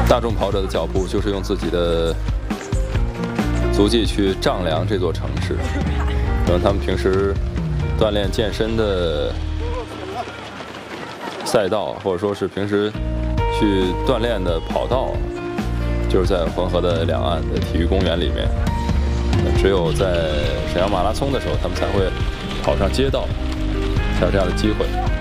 大众跑者的脚步就是用自己的足迹去丈量这座城市，可能他们平时锻炼健身的赛道，或者说是平时去锻炼的跑道，就是在黄河的两岸的体育公园里面。只有在沈阳马拉松的时候，他们才会跑上街道，才有这样的机会。